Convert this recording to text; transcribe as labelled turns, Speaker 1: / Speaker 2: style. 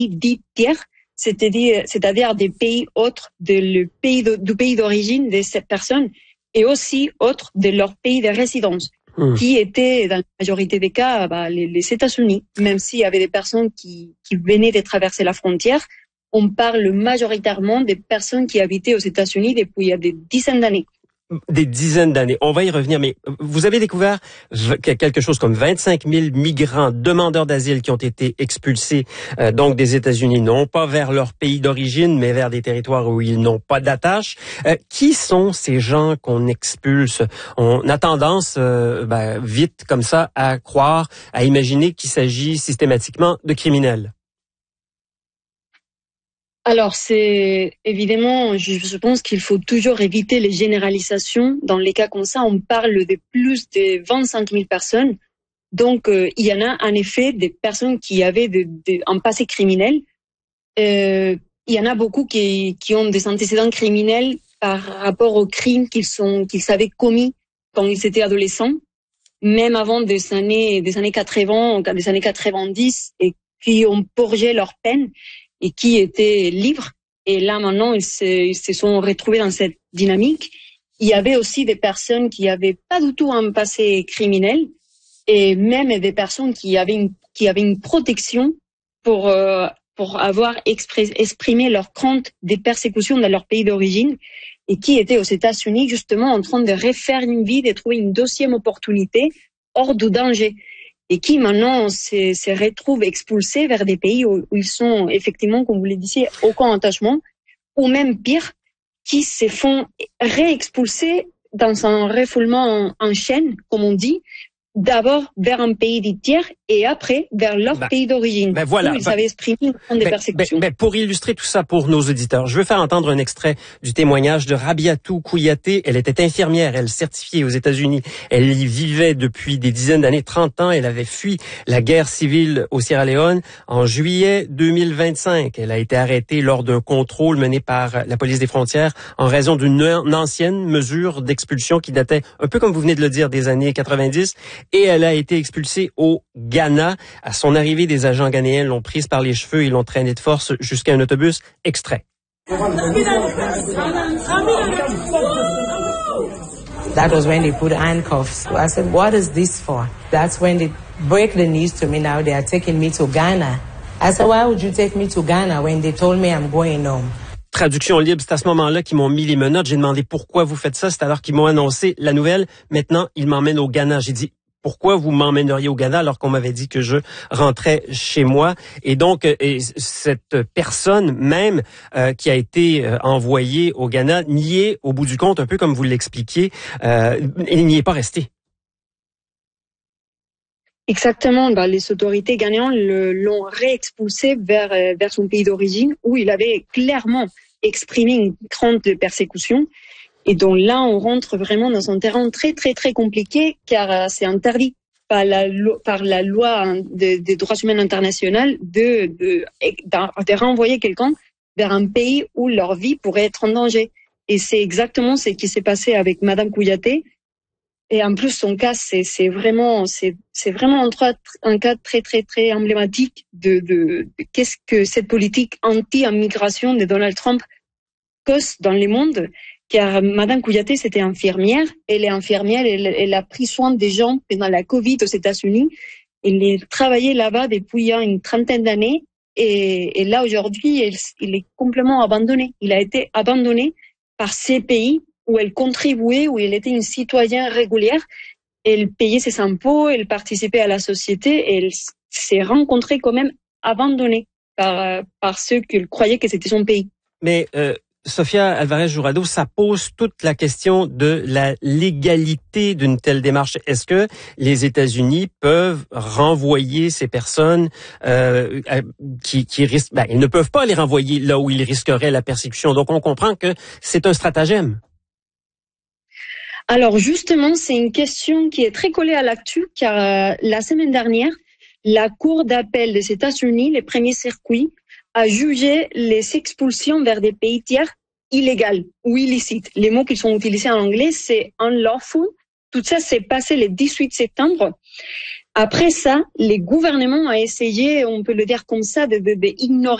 Speaker 1: dits tiers, c'est-à-dire des pays autres du pays d'origine de cette personne et aussi autres de leur pays de résidence, qui étaient dans la majorité des cas les États-Unis. Même s'il y avait des personnes qui venaient de traverser la frontière, on parle majoritairement des personnes qui habitaient aux États-Unis depuis il y a des dizaines d'années.
Speaker 2: Des dizaines d'années. On va y revenir, mais vous avez découvert quelque chose comme 25 000 migrants, demandeurs d'asile qui ont été expulsés donc des États-Unis, non pas vers leur pays d'origine, mais vers des territoires où ils n'ont pas d'attache. Qui sont ces gens qu'on expulse? On a tendance, vite comme ça, à croire, à imaginer qu'il s'agit systématiquement de criminels.
Speaker 1: Alors, c'est évidemment, je pense qu'il faut toujours éviter les généralisations. Dans les cas comme ça, on parle de plus de 25 000 personnes. Donc, il y en a en effet des personnes qui avaient un passé criminel. Il y en a beaucoup qui ont des antécédents criminels par rapport aux crimes qu'ils avaient commis quand ils étaient adolescents, même avant des années 80, des années 90, et qui ont purgé leur peine et qui étaient libres. Et là, maintenant, ils se sont retrouvés dans cette dynamique. Il y avait aussi des personnes qui avaient pas du tout un passé criminel et même des personnes qui avaient une protection pour avoir exprimé leur crainte des persécutions dans leur pays d'origine et qui étaient aux États-Unis justement en train de refaire une vie, de trouver une deuxième opportunité hors du danger. Et qui maintenant se retrouvent expulsés vers des pays où ils sont effectivement, comme vous le disiez, aucun attachement, ou même pire, qui se font réexpulser dans un refoulement en chaîne, comme on dit, d'abord vers un pays dit tiers et après vers leur pays d'origine.
Speaker 2: Voilà.
Speaker 1: Où ils avaient exprimé des persécutions.
Speaker 2: Pour illustrer tout ça pour nos auditeurs, je veux faire entendre un extrait du témoignage de Rabiatou Kouyaté. Elle était infirmière, elle certifiée aux États-Unis. Elle y vivait depuis des dizaines d'années, 30 ans. Elle avait fui la guerre civile au Sierra Leone en juillet 2025. Elle a été arrêtée lors d'un contrôle mené par la police des frontières en raison d'une ancienne mesure d'expulsion qui datait, un peu comme vous venez de le dire, des années 90. Et elle a été expulsée au Ghana. À son arrivée, des agents ghanéens l'ont prise par les cheveux et l'ont traînée de force jusqu'à un autobus. Extrait.
Speaker 3: That was when they put handcuffs. I said, what is this for? That's when they break the news to me now. They are taking me to Ghana. I said, why would you take me to Ghana when they told me I'm going home?
Speaker 2: Traduction libre, c'est à ce moment-là qu'ils m'ont mis les menottes. J'ai demandé pourquoi vous faites ça. C'est alors qu'ils m'ont annoncé la nouvelle. Maintenant, ils m'emmènent au Ghana. J'ai dit, pourquoi vous m'emmèneriez au Ghana alors qu'on m'avait dit que je rentrais chez moi? Et donc, cette personne même qui a été envoyée au Ghana n'y est, au bout du compte, un peu comme vous l'expliquiez, il n'y est pas resté.
Speaker 1: Exactement. Les autorités ghanéennes l'ont réexpulsé vers son pays d'origine où il avait clairement exprimé une crainte de persécution. Et donc là, on rentre vraiment dans un terrain très, très, très compliqué car c'est interdit par la loi des droits humains internationaux de renvoyer quelqu'un vers un pays où leur vie pourrait être en danger. Et c'est exactement ce qui s'est passé avec Madame Kouyaté. Et en plus, son cas, c'est vraiment un cas très, très, très emblématique de qu'est-ce que cette politique anti-immigration de Donald Trump cause dans le monde. Car Madame Kouyaté, c'était infirmière. Elle est infirmière, elle a pris soin des gens pendant la Covid aux États-Unis. Elle a travaillé là-bas depuis il y a une trentaine d'années. Et là, aujourd'hui, il est complètement abandonné. Il a été abandonné par ces pays où elle contribuait, où elle était une citoyenne régulière. Elle payait ses impôts, elle participait à la société et elle s'est rencontrée quand même abandonnée par ceux qui croyaient que c'était son pays.
Speaker 2: Mais Sofia Alvarez Jurado, ça pose toute la question de la légalité d'une telle démarche. Est-ce que les États-Unis peuvent renvoyer ces personnes qui risquent... ils ne peuvent pas les renvoyer là où ils risqueraient la persécution. Donc, on comprend que c'est un stratagème.
Speaker 1: Alors, justement, c'est une question qui est très collée à l'actu, car la semaine dernière, la Cour d'appel des États-Unis, le premier circuit, a jugé les expulsions vers des pays tiers illégales ou illicites. Les mots qui sont utilisés en anglais, c'est unlawful. Tout ça s'est passé le 18 septembre. Après ça, les gouvernements ont essayé, on peut le dire comme ça, de ignorer